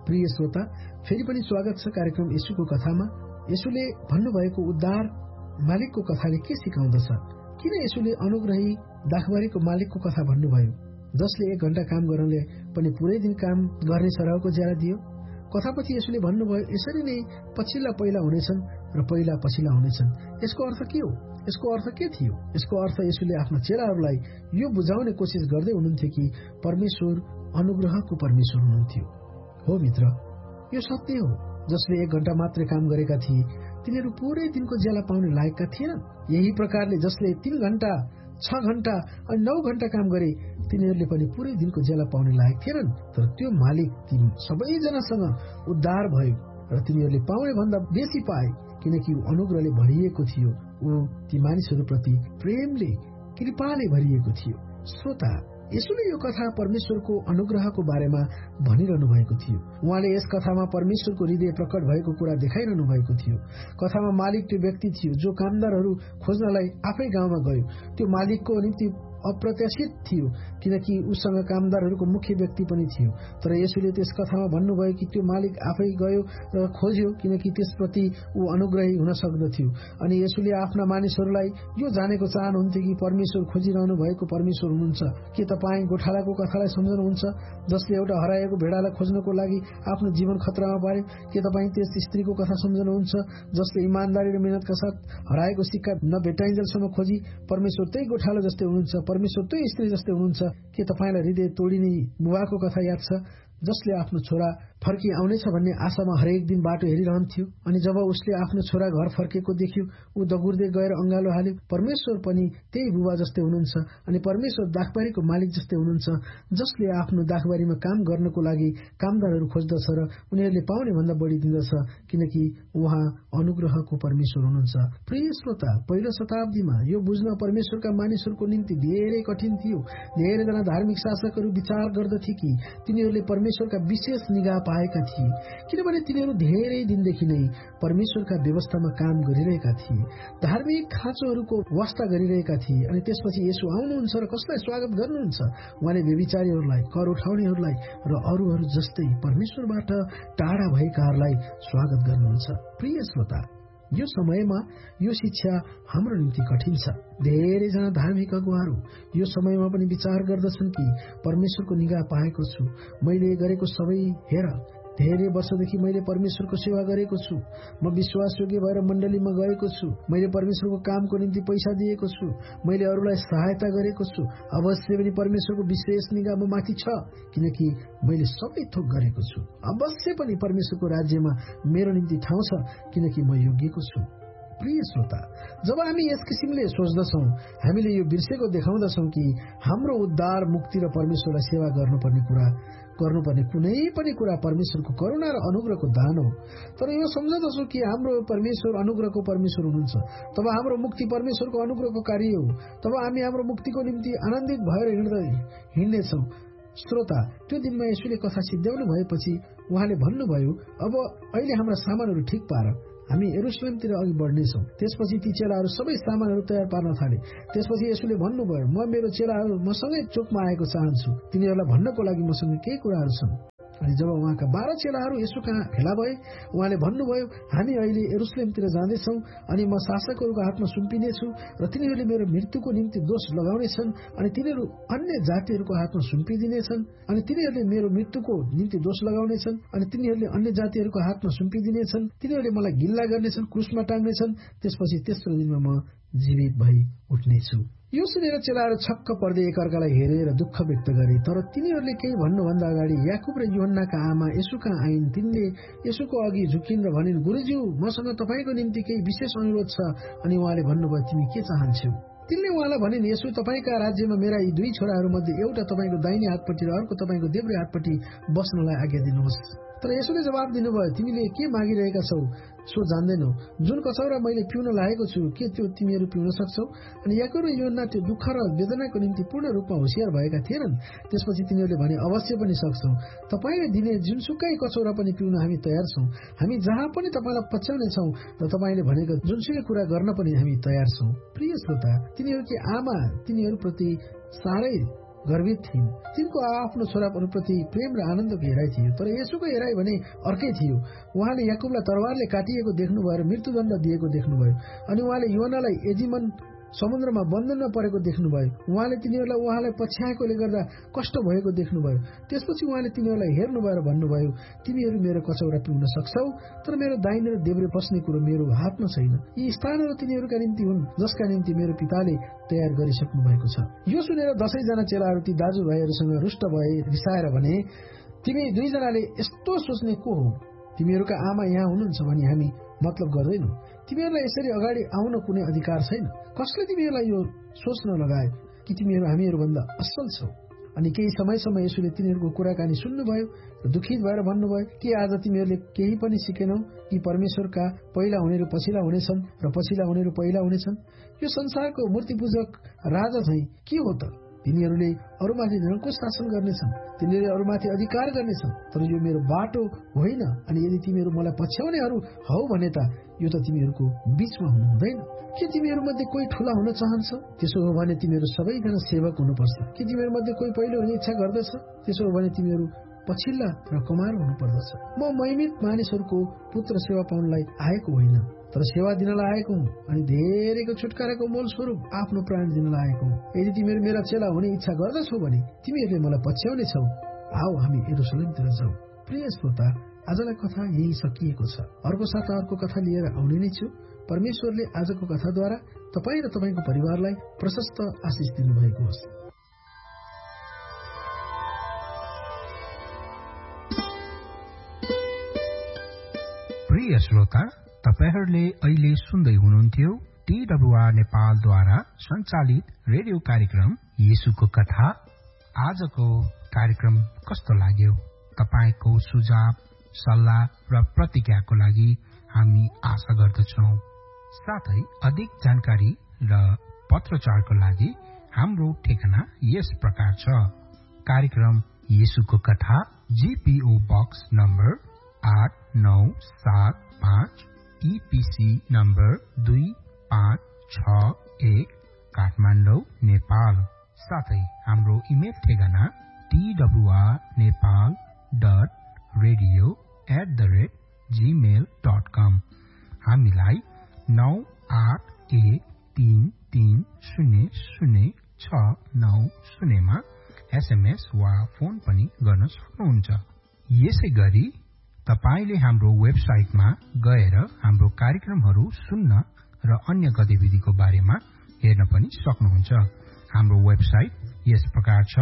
प्रिय श्रोता, फेरि पनि स्वागत छ कार्यक्रम येशूको कथामा। येशूले भन्नुभएको उद्धार मालिकको कथाले के सिकाउँदछ? किन येशूले अनुग्रही दाखबारीको मालिकको कथा भन्नुभयो, जसले 1 घण्टा काम गर्नले पनि पुरै दिन काम गर्ने सरहको ज्याला दियो? कथापछि येशूले भन्नुभयो, यसरी नै पछिल्ला पहिला हुनेछन् र पहिला पछिल्ला हुनेछन्। यसको अर्थ के हो? यसको अर्थ के थियो? यसको अर्थ येशूले आफ्ना चेलाहरूलाई यो बुझाउने कोसिस गर्दै हुनुहुन्थ्यो कि परमेश्वर अनुग्रहको परमेश्वर हुनुहुन्थ्यो। हो मित्र, यो सत्य हो। जसले 1 घण्टा मात्रै काम गरेका थिए, तिनीहरू पूरै दिनको ज्याला पाउने लायकका थिएनन्। यही प्रकारले जसले 3 घण्टा, 6 घण्टा अनि 9 घण्टा काम गरे, तिनीहरूले पनि पूरै दिनको ज्याला पाउने लायक थिएनन्। तर त्यो मालिक ती सबैजनासँग उद्धार भयो र तिनीहरूले पाउने भन्दा बेसी पाए, किनकि ऊ अनुग्रहले भरिएको थियो। ऊ ती मानिसहरूप्रति प्रेमले, कृपाले भरिएको थियो। श्रोता, येशूले यो कथा परमेश्वरको अनुग्रहको बारेमा भनिरहनु भएको थियो। उहाँले यस कथामा परमेश्वरको हृदय प्रकट भएको कुरा देखाइरहनु भएको थियो। कथामा मालिक त्यो व्यक्ति थियो जो कामदारहरू खोज्नलाई आफै गाउँमा गयो। त्यो मालिकको निम्ति अप्रत्याशित थियो, किनकि उसँग कामदारहरूको मुख्य व्यक्ति पनि थियो। तर येशूले त्यस कथामा भन्नुभयो कि त्यो मालिक आफै गयो र खोज्यो, किनकि त्यसप्रति ऊ अनुग्रही हुन सक्दथ्यो। अनि येशूले आफ्ना मानिसहरूलाई यो जानेको चाहनुहुन्थ्यो कि परमेश्वर खोजिरहनु भएको परमेश्वर हुनुहुन्छ। के तपाईँ गोठालाको कथालाई सम्झनुहुन्छ, जसले एउटा हराएको भेडालाई खोज्नको लागि आफ्नो जीवन खतरामा पार्यो? के तपाईँ त्यस स्त्रीको कथा सम्झनुहुन्छ, जसले इमानदारी र मेहनतका साथ हराएको सिक्का नभेटाइन्जेलसम्म खोजी? परमेश्वर त्यही गोठालो जस्तै हुनुहुन्छ, परमेश्वर त्यही स्त्री जस्तै हुनुहुन्छ। के तपाईँलाई हृदय तोडिने बुबाको कथा याद छ, जसले आफ्नो छोरा फर्की आउनेछ भन्ने आशामा हरेक दिन बाटो हेरिरहन्थ्यो? अनि जब उसले आफ्नो छोरा घर फर्केको देख्यो, ऊ दगुर्दै गएर अँगालो हाल्यो। परमेश्वर पनि त्यही बुबा जस्तै हुनुहुन्छ, अनि परमेश्वर दाखबारीको मालिक जस्तै हुनुहुन्छ, जसले आफ्नो दाखबारीमा काम गर्नको लागि कामदारहरू खोज्दछ र उनीहरूले पाउने भन्दा बढी दिँदछ, किनकि उहाँ अनुग्रहको परमेश्वर हुनुहुन्छ। प्रिय श्रोता, पहिलो शताब्दीमा यो बुझ्न परमेश्वरका मानिसहरूको निम्ति धेरै कठिन थियो। धेरैजना धार्मिक शासकहरू विचार गर्दथे कि तिनीहरूले परमेश्वरका विशेष निगाह पाएका थिए, किनभने तिनीहरू धेरै दिनदेखि नै परमेश्वरका व्यवस्थामा काम गरिरहेका थिए, धार्मिक खाँचोहरूको वास्ता गरिरहेका थिए। अनि त्यसपछि येशू आउनुहुन्छ र कसलाई स्वागत गर्नुहुन्छ? उहाँले व्यभिचारीहरूलाई, कर उठाउनेहरूलाई र अरूहरू जस्तै परमेश्वरबाट टाढा भएकाहरूलाई स्वागत गर्नुहुन्छ। प्रिय श्रोता, यो समयमा यो शिक्षा हाम्रो निम्ति कठिन छ। धेरैजना धार्मिक अगुवाहरू यो समयमा पनि विचार गर्दछन् कि परमेश्वरको निगाह पाएको छु, मैले गरेको सबै हेर, धेरै वर्षदेखि मैले परमेश्वरको सेवा गरेको छु, म विश्वासयोग्य भएर मण्डलीमा गएको छु, मैले परमेश्वरको कामको निम्ति पैसा दिएको छु, मैले अरूलाई सहायता गरेको छु, अवश्य पनि परमेश्वरको विशेष निगाह म माथि छ, किनकि मैले सबै थोक गरेको छु। अवश्य पनि परमेश्वरको राज्यमा मेरो निम्ति ठाउँ छ, किनकि म योग्यको छु। प्रिय श्रोता, जब हामी यस किसिमले सोच्दछौँ, हामीले यो बिर्सेको देखाउँदछौँ कि हाम्रो उद्धार, मुक्ति र परमेश्वरलाई सेवा गर्नुपर्ने कुनै पनि कुरा परमेश्वरको करुणा र अनुग्रहको दान हो। तर यो सम्झदछौँ कि हाम्रो परमेश्वर अनुग्रहको परमेश्वर हुनुहुन्छ। तब हाम्रो मुक्ति परमेश्वरको अनुग्रहको कार्य हो। तब हामी हाम्रो मुक्तिको निम्ति आनन्दित भएर हिँड्नेछौँ। श्रोता, त्यो दिनमा येशूले कथा सिद्ध्याउनु भएपछि उहाँले भन्नुभयो, अब अहिले हाम्रा सामानहरू ठिक पार, हामी यरुशलेमतिर अघि बढ्नेछौँ। त्यसपछि ती चेलाहरू सबै सामानहरू तयार पार्न थाले। त्यसपछि येशूले भन्नुभयो, म मेरो चेलाहरू मसँगै चोकमा आएको चाहन्छु, तिनीहरूलाई भन्नको लागि मसँग केही कुराहरू छन्। अनि जब उहाँका 12 चेलाहरू येशू कहाँ भेला भए, उहाँले भन्नुभयो, हामी अहिले यरुशलेमतिर जाँदैछौँ, अनि म शासकहरूको हातमा सुम्पिनेछु र तिनीहरूले मेरो मृत्युको निम्ति दोष लगाउनेछन्, अनि तिनीहरू अन्य जातिहरूको हातमा सुम्पिदिनेछन्, अनि तिनीहरूले मेरो मृत्युको निम्ति दोष लगाउनेछन्, अनि तिनीहरूले अन्य जातिहरूको हातमा सुम्पिदिनेछन्, तिनीहरूले मलाई गिल्ला गर्नेछन्, क्रुसमा टाङ्नेछन्, त्यसपछि तेस्रो दिनमा म जीवित भई उठ्नेछु। यो सुनेर चेलाहरू छक्क पर्दै एकअर्कालाई हेरेर दुःख व्यक्त गरे। तर तिनीहरूले केही भन्नुभन्दा अगाडि याकुब र यूहन्नाका आमा येशू कहाँ आइन्। तिनले येशूको अघि झुकिन् र भनिन्, गुरुज्यू, मसँग तपाईँको निम्ति केही विशेष अनुरोध छ। अनि उहाँले भन्नुभयो, तिमी के चाहन्छौ? तिनले उहाँलाई भनिन्, येशू, तपाईँका राज्यमा मेरा यी 2 छोराहरू मध्ये एउटा तपाईँको दाहिने हातपट्टि र अर्को तपाईँको देब्रे हातपट्टि बस्नलाई आज्ञा दिनुहोस्। तर येशूले जवाब दिनुभयो, तिमीले के मागिरहेका छौ सो जान्दैनौ। जुन कचौरा मैले पिउन लागेको छु, के त्यो तिमीहरू पिउन सक्छौ? अनि याकुब र यूहन्ना त्यो दुःख र वेदनाको निम्ति पूर्ण रूपमा होशियार भएका थिएनन्। त्यसपछि तिनीहरूले भने, अवश्य पनि सक्छौ। तपाईँले दिने जुनसुकै कचौरा पनि पिउन हामी तयार छौँ। हामी जहाँ पनि तपाईँलाई पछ्याउने छौँ र तपाईँले भनेको जुनसुकै कुरा गर्न पनि हामी तयार छौँ। प्रिय श्रोता, तिनीहरूकी आमा तिनीहरूप्रति साह्रै गर्वित थिइन्। तिनको आफ्नो छोराहरूप्रति प्रेम र आनन्दको हेराइ थियो, तर येशूको हेराइ भने अर्कै थियो। उहाँले याकुबलाई तरवारले काटिएको देख्नुभयो र मृत्युदण्ड दिएको देख्नुभयो, अनि उहाँले योनालाई एजिमन समुद्रमा बन्धनमा परेको देख्नुभयो। उहाँले तिनीहरूलाई उहाँलाई पछ्याएकोले गर्दा कष्ट भएको देख्नुभयो। त्यसपछि उहाँले तिनीहरूलाई हेर्नुभयो र भन्नुभयो, तिमीहरू मेरो कचौरा पिउन सक्छौ, तर मेरो दाहिने र देब्रे बस्ने कुरो मेरो हातमा छैन। यी स्थानहरू तिनीहरूका निम्ति हुन् जसका निम्ति मेरो पिताले तयार गरिसक्नु भएको छ। यो सुनेर 10 जना चेलाहरू ती दाजुभाइहरूसँग रुष्ट भए, रिसाएर भने, तिमी दुईजनाले यस्तो सोच्ने को हो? तिमीहरूका आमा यहाँ हुनुहुन्छ भने हामी मतलब गर्दैनौ। तिमीहरूलाई यसरी अगाडि आउन कुनै अधिकार छैन। कसले तिमीहरूलाई यो सोच्न लगायो कि तिमीहरू हामीहरूभन्दा असल छौ? अनि केही समयसम्म येशूले तिनीहरूको कुराकानी सुन्नुभयो र दुखित भएर भन्नुभयो, के आज तिमीहरूले केही पनि सिकेनौ कि परमेश्वरका पहिला हुनेहरू पछिल्ला हुनेछन् र पछिल्ला हुनेहरू पहिला हुनेछन्? यो संसारको मूर्तिपूजक राजा चाहिँ के हो त? तिनीहरूले अरूमाथि निरङ्कुश शासन गर्नेछन्, तिनीहरूले अरूमाथि अधिकार गर्नेछन्, तर यो मेरो बाटो होइन। अनि यदि तिमीहरू मलाई पछ्याउनेहरू हौ भने त यो त तिमीहरूको बीचमा हुनु हुँदैन। के तिमीहरू मध्ये कोही ठूला हुन चाहन्छ? त्यसो हो भने तिमीहरू सबैजना सेवक हुनुपर्छ। के तिमीहरू मध्ये कोही पहिलो हुने इच्छा गर्दछ? त्यसो हो भने तिमीहरू पछिल्ला र कमार हुनुपर्दछ। म महिमित मानिसहरूको पुत्र सेवा पाउनलाई आएको होइन, तर सेवा दिनलाई आएको हुँ, अनि धेरैको छुटकाराको मूल स्वरूप आफ्नो प्राण दिनलाई आएको हुँ। यदि तिमीहरू मेरा चेला हुने इच्छा गर्दछौ भने तिमीहरूले मलाई पछ्याउने छौ। आओ हामी यरुशलेमतिर जाउँ। प्रिय श्रोता, आजलाई कथा यही सकिएको छ। अर्को साता अर्को कथा लिएर आउने नै छु। परमेश्वरले आजको कथाद्वारा तपाईँ र तपाईँको परिवारलाई प्रशस्त आशिष दिनुभएको होस्। प्रिय श्रोता, तपाईहरूले अहिले सुन्दै हुनुहुन्थ्यो TWR नेपालद्वारा सञ्चालित रेडियो कार्यक्रम येशूको कथा। आजको कार्यक्रम कस्तो लाग्यो? तपाईको सुझाव, सल्लाह र प्रतिक्रियाको लागि हामी आशा गर्दछौं। साथै अधिक जानकारी र पत्रचारको लागि हाम्रो ठेगाना यस प्रकार छ। कार्यक्रम येशूको कथा, GPO box number 8975, EPC number 2561, Kathmandu, Nepal. साथै हाम्रो इमेल ठेगाना twr.radio@gmail.com। हामीलाई 9813300690 मा SMS वा फोन पनि गर्न सक्नुहुन्छ। यसै गरी तपाईले हाम्रो वेबसाइटमा गएर हाम्रो कार्यक्रमहरू सुन्न र अन्य गतिविधिको बारेमा हेर्न पनि सक्नुहुन्छ। हाम्रो वेबसाइट यस प्रकार छ,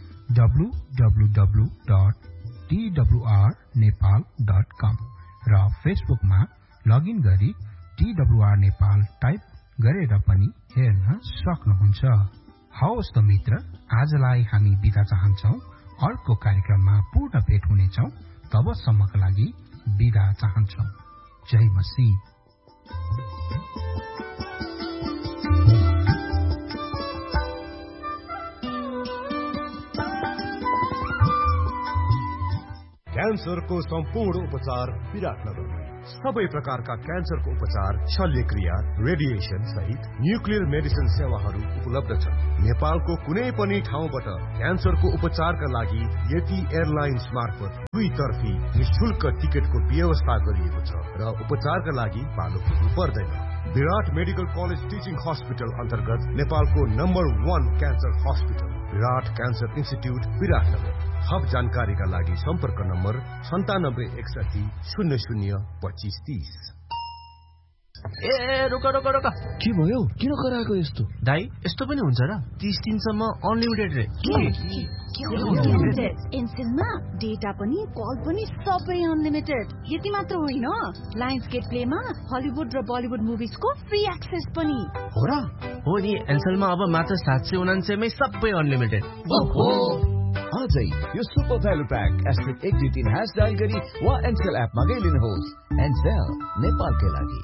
www.twrnepal.com, र फेसबुकमा लगइन गरी TWR नेपाल टाइप गरेर पनि हेर्न सक्नुहुन्छ। हवस् त मित्र, आजलाई हामी बिदा चाहन्छौ। अर्को कार्यक्रममा पुनः भेट हुनेछौ। तबसम्मका लागि बिदा चाहन्छौ। जय मसीह। क्यान्सरको सम्पूर्ण उपचार विराटनगर। सबै प्रकारका क्यान्सरको उपचार, शल्यक्रिया, रेडिएसन सहित न्युक्लियर मेडिसिन सेवाहरू उपलब्ध छन्। नेपालको कुनै पनि ठाउँबाट क्यान्सरको उपचारका लागि यति एयरलाइन्स मार्फत दुईतर्फी निशुल्क टिकटको व्यवस्था गरिएको छ र उपचारका लागि पालो पुग्नु पर्दैन। विराट मेडिकल कलेज टिचिङ हस्पिटल अन्तर्गत नेपालको नम्बर 1 क्यान्सर हस्पिटल विराट क्यान्सर इन्स्टिट्युट विराटनगर। थप जानकारीका लागि सम्पर्क नम्बर 9761002530। ए रोक रोक रोक, के भयो? किन कराएको यस्तो? दाइ, यस्तो पनि हुन्छ र? 30 दिनसम्म अनलिमिटेड रे। एनसेलमा डेटा पनि कल पनि सबै अनलिमिटेड। यति मात्र होइन, लायन्स गेट प्लेमा हलिउड र बलिउड मुभिजको फ्री एक्सेस पनि हो र? हो नि, एनसेलमा अब मात्र 799 मै सबै अनलिमिटेड। ओहो, आजै यो सुपर भ्यालु प्याक *123# डायल गरी वा एनसेल एपमा गई लिनुहोस्। एनसेल, नेपालकै लागि।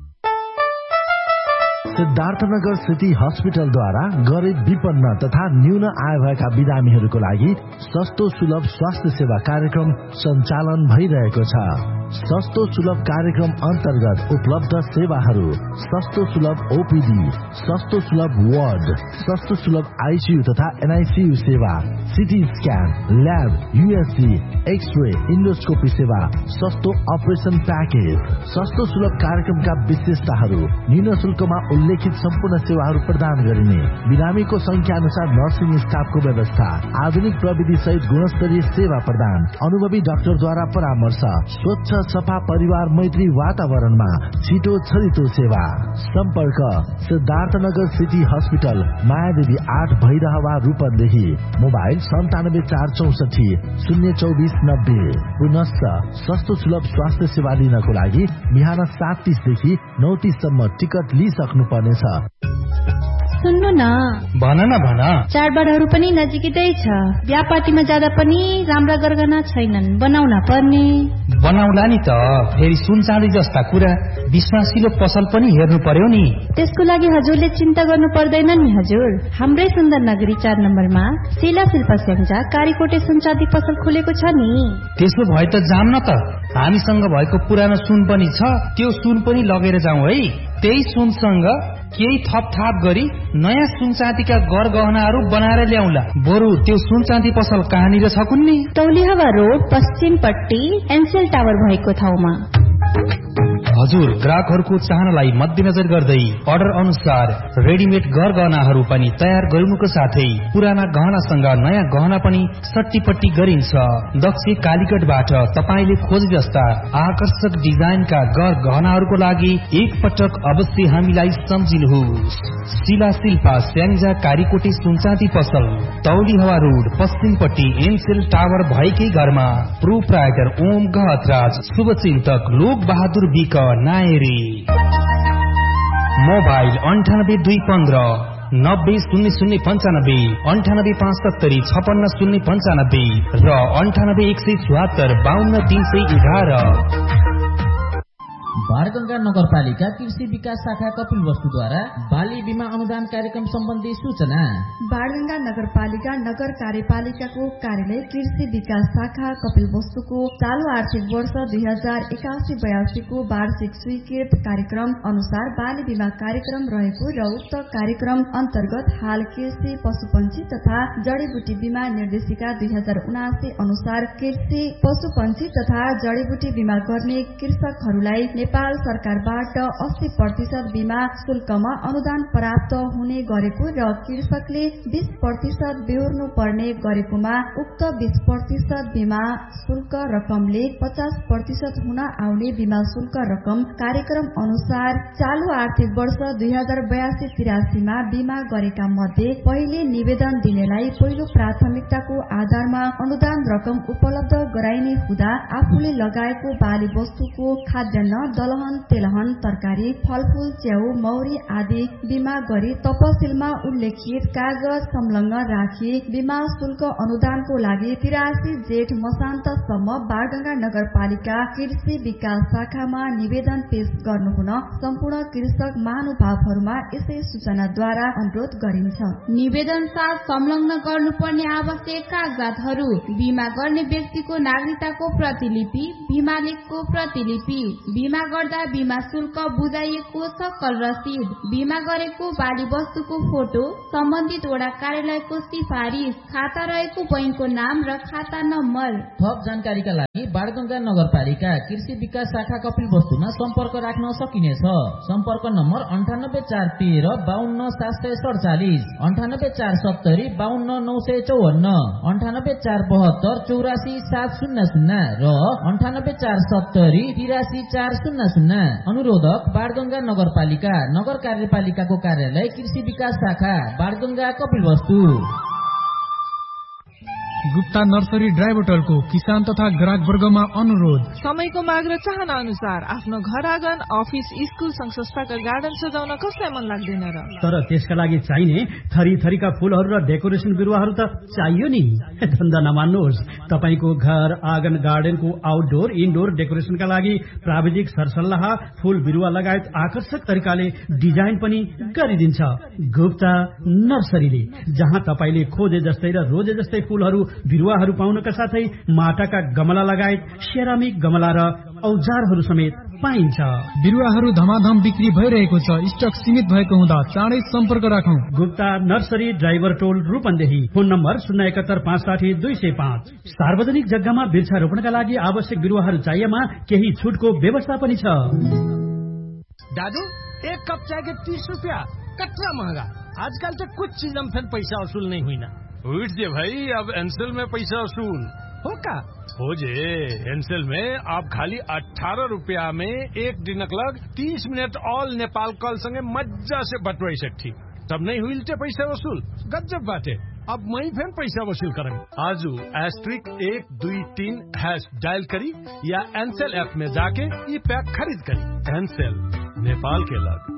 सिद्धार्थनगर सिटी हस्पिटलद्वारा गरिब, विपन्न तथा न्यून आय भएका बिरामीहरूको लागि सस्तो सुलभ स्वास्थ्य सेवा कार्यक्रम सञ्चालन भइरहेको छ। सस्तो सुलभ कार्यक्रम अन्तर्गत उपलब्ध सेवाहरू सस्तो सुलभ ओपीडी, सस्तो सुलभ वार्ड, सस्तो सुलभ आईसीयू तथा एनआईसीयू सेवा, CT scan, lab, USG, x-ray, endoscopy सेवा, सस्तो अपरेसन प्याकेज, सस्तो सुलभ कार्यक्रमका विशेषताहरू, न्यून शुल्कमा उल्लेखित सम्पूर्ण सेवाहरू प्रदान गरिने, बिरामीको संख्या अनुसार नर्सिङ स्टाफको व्यवस्था, आधुनिक प्रविधि सहित गुणस्तरीय सेवा प्रदान, अनुभवी डाक्टरद्वारा परामर्श, स्वच्छ सफा परिवार मैत्री वातावरणमा छिटो छरितो सेवा। सम्पर्क Siddharthnagar city hospital, Mayadevi 8 Bhairahawa Rupandehi, mobile 97 464 02490। पुनश्च सस्तो सुलभ स्वास्थ्य सेवा लिनको लागि बिहान 7:30 देखि 9:30 सम्म टिकट लिइसक्नु पर्नेछ। सुन्नु न, भन न भन। चाडबाडहरू पनि नजिकै छ, व्यापाटीमा जाँदा पनि राम्रा गरगहना छैनन्, बनाउन पर्ने। बनाउला नि त, फेरि सुन चाँदी जस्ता कुरा विश्वासिलो पसल पनि हेर्नु पर्यो नि। त्यसको लागि हजुरले चिन्ता गर्नु पर्दैन नि हजुर। हाम्रै सुन्दर नगरी 4 नम्बरमा शिला शिल्पा स्याङ्जा कारीकोटे सुन चाँदी पसल खोलेको छ नि। त्यसो भए त जाम न त, हामीसँग भएको पुरानो सुन पनि छ, त्यो सुन पनि लगेर जाउँ है। त्यही सुनसँग केही थपथाप गरी नयाँ सुन चाँदीका गरगहनाहरू बनाएर ल्याउला। बरु त्यो सुन चाँदी पसल कहाँनिर छ कुन्नी? तौलिहवा रोड पश्चिमपट्टि एनसेल टावर भएको ठाउँमा। हजुर, ग्राहकहरूको चाहनालाई मध्यनजर गर्दै अर्डर अनुसार रेडिमेड गरगहनाहरू पनि तयार गरिनुको साथै पुराना गहनासँग नयाँ गहना पनि सट्टीपट्टी गरिन्छ। दक्ष कालीगढबाट तपाईले खोजे जस्ता आकर्षक डिजाइनका गहनाहरूको लागि एक पटक अवश्य हामीलाई सम्झिनुहोस्। शिला शिल्पा स्याङ्जा कारीकोटे सुनचाँदी पसल, तौलिहवा रोड पश्चिमपट्टि एनसेल टावर भएकै घरमा। प्रोप्राइटर ओम गहतराज, शुभचिन्तक लोक बहादुर विक नायरी। मोबाइल 98 215 90 0095, 98 570 56 095 र 98 174 52 311। बाणगंगा नगरपालिका कृषि विकास शाखा कपिलवस्तुद्वारा बाली बीमा अनुदान कार्यक्रम सम्बन्धी सूचना। बाणगंगा नगरपालिका नगर कार्यपालिकाको कार्यालय कृषि विकास शाखा कपिलवस्तुको चालू आर्थिक वर्ष 2081-82 को वार्षिक स्वीकृत कार्यक्रम अनुसार बाली बीमा कार्यक्रम रहेको र उक्त कार्यक्रम अन्तर्गत हाल कृषि पशुपन्छी तथा जडीबुटी बीमा निर्देशिका 2079 अनुसार कृषि पशुपन्छी तथा जडीबुटी बीमा गर्ने कृषकहरूलाई नेपाल सरकारबाट 80% बीमा शुल्कमा अनुदान प्राप्त हुने गरेको र कृषकले 20% बेहोर्नु पर्ने गरेकोमा उक्त 20% बीमा शुल्क रकमले 50% हुन आउने बीमा शुल्क रकम कार्यक्रम अनुसार चालू आर्थिक वर्ष 2082-83 मा बीमा गरेका मध्ये पहिले निवेदन दिनेलाई पहिलो प्राथमिकताको आधारमा अनुदान रकम उपलब्ध गराइने हुँदा आफूले लगाएको बाली वस्तुको खाद्यान्न, दलहन, तेलहन, तरकारी, फलफूल, च्याउ, मौरी आदि बीमा गरी तपसिलमा उल्लेखित कागज संलग्न राखी बीमा शुल्क अनुदानको लागि 83 जेठ मसान्तसम्म बाणगंगा नगरपालिका कृषि विकास शाखामा निवेदन पेश गर्नुहुन सम्पूर्ण कृषक महानुभावहरूमा यसै सूचनाद्वारा अनुरोध गरिन्छ। निवेदन साथ संलग्न गर्नुपर्ने आवश्यक कागजातहरू: बीमा गर्ने व्यक्तिको नागरिकताको प्रतिलिपि, बीमा लेखको प्रतिलिपि, बीमा गर्दा बीमा शुल्क बुझाइएको सकल रसिद, बीमा गरेको बाली वस्तुको फोटो, सम्बन्धित वडा कार्यालयको सिफारिस, खाता रहेको बैंकको नाम र खाता नम्बर। थप जानकारीका लागि बाणगंगा नगरपालिका कृषि विकास शाखा कपिलवस्तुमा सम्पर्क राख्न सकिनेछ। सम्पर्क नम्बर 98 413 52 747, 98 470 52 954, 98 472 84 700 र 98 470 83 400। अनुरोधक बाणगंगा नगरपालिका नगर कार्यपालिकाको कार्यालय कृषि विकास शाखा बाणगंगा कपिलवस्तु। गुप्ता नर्सरी ड्राई बोतलको किसान तथा ग्राहक वर्गमा अनुरोध: समयको माग र चाहना अनुसार आफ्नो घर आँगन, अफिस, स्कुल, संस्थाका गार्डन सजाउन कसलाई मन लाग्दैन र? तर त्यसका लागि चाहिने थरी थरीका फूलहरू र डेकोरेसन बिरुवाहरू त चाहियो नि। धन्दा नमान्नुहोस्, तपाईको घर आँगन, गार्डनको आउटडोर इनडोर डेकोरेसनका लागि प्राविधिक सरसल्लाह, फूल बिरुवा लगायत आकर्षक तरिकाले डिजाइन पनि गरिदिन्छ गुप्ता नर्सरीले, जहाँ तपाईले खोजे जस्तै र रोजे जस्तै फूलहरू बिरुवाहरू पाउनका साथै माटाका गमला लगायत सेरामिक गमला र औजारहरू समेत पाइन्छ। बिरुवाहरू धमाधम बिक्री भइरहेको छ। स्टक सीमित भएको हुँदा चाँडै सम्पर्क राखौं। गुप्ता नर्सरी ड्राइभर टोल रूपन्देही। Phone number 071560205। सार्वजनिक जग्गामा वृक्षारोपणका लागि आवश्यक बिरुवाहरू चाहिएमा केही छुटको व्यवस्था पनि छ। दादू, एक कप चाय के 30 रुपया, कतरा महंगा। आजकल तो कुछ चीज में फिर पैसा वसूल नहीं हुई ना। उठ जे भाई, अब एनसेल में पैसा वसूल हो का? हो जे, एनसेल में आप खाली 18 रुपया में 1 दिनक लग 30 मिनट ऑल नेपाल कॉल संगे मजा से बटवाई सकती। तब नहीं हुई पैसा वसूल, गजब बाटे। अब मैं फिर पैसा वसूल करें। आजू *123# डायल करी या एनसेल ऐप में जाके ये पैक खरीद करी। एनसेल, नेपाल के लग।